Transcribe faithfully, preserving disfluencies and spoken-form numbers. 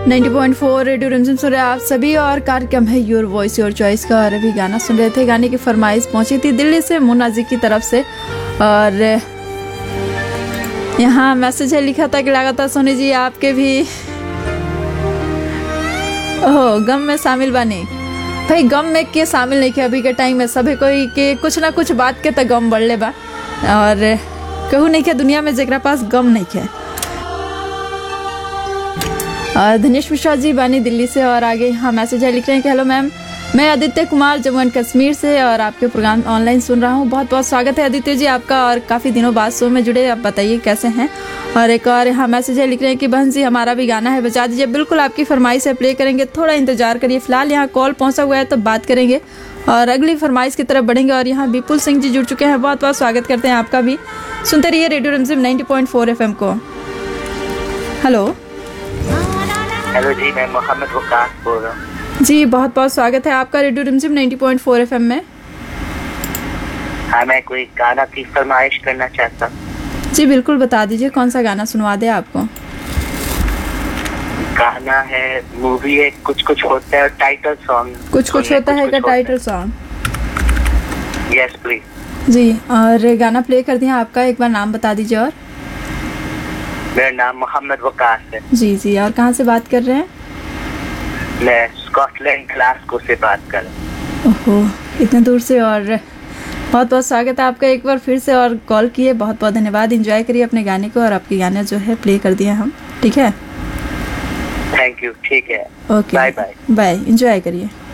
नब्बे पॉइंट चार रेडियो रिमझिम सुन रहे आप सभी और कार्यक्रम है योर वॉइस योर चॉइस का। और अभी गाना सुन रहे थे, गाने की फरमाइश पहुंची थी दिल्ली से मुन्ना जी की तरफ से। और यहाँ मैसेज है लिखा था कि लगातार सोनी जी आपके भी ओह गम में शामिल बने। भाई गम में के शामिल नहीं किया, अभी के टाइम में सभी कोई के कुछ ना कुछ बात के तो गम बढ़ ले बा और कहूँ नहीं किया दुनिया में जेकरा पास गम नहीं किया। और धनेश मिश्रा जी बानी दिल्ली से। और आगे यहाँ मैसेज है लिख रहे हैं कि हेलो मैम, मैं आदित्य कुमार जम्मू एंड कश्मीर से और आपके प्रोग्राम ऑनलाइन सुन रहा हूँ। बहुत बहुत स्वागत है आदित्य जी आपका और काफ़ी दिनों बाद शो में जुड़े, आप बताइए कैसे हैं। और एक और यहाँ मैसेज है लिख रहे हैं कि बहन जी हमारा भी गाना है बजा दीजिए। बिल्कुल आपकी फरमाइश है, प्ले करेंगे, थोड़ा इंतजार करिए। फिलहाल यहाँ कॉल पहुँचा हुआ है तो बात करेंगे और अगली फरमाइश की तरफ बढ़ेंगे। और यहाँ विपुल सिंह जी जुड़ चुके हैं, बहुत बहुत स्वागत करते हैं आपका भी। सुनते रहिए रेडियो रिमझिम नब्बे पॉइंट चार एफ एम को। हेलो हेलो जी, मैं मोहम्मद वकास बोल रहा हूँ। जी बहुत बहुत स्वागत है आपका रेडियो रिमझिम नब्बे पॉइंट चार एफ एम में। हाँ, मैं कोई गाना की फरमाइश करना चाहता हूँ। जी बिल्कुल बता दीजिए कौन सा गाना सुनवा दे आपको। गाना है, मूवी है कुछ कुछ होता है, टाइटल सॉन्ग कुछ कुछ होता है का टाइटल सॉन्ग। Yes please. जी और गाना प्ले कर दिया आपका, एक बार नाम बता दीजिए। और मेरा नाम मोहम्मद वकास है। जी जी और कहाँ से बात कर रहे हैं? मैं स्कॉटलैंड ग्लासगो से बात कर रहा हूँ। ओहो इतने दूर से। और बहुत बहुत स्वागत है आपका एक बार फिर से और कॉल किए, बहुत बहुत धन्यवाद। एंजॉय करिए अपने गाने को और आपके गाने जो है प्ले कर दिए हम, ठीक है? थैंक यू, ठीक है। Okay bye bye bye, enjoy करिए।